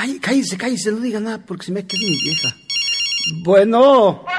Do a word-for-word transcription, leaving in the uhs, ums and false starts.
cállese, cállese, no diga nada porque se me ha quedado mi vieja. Bueno.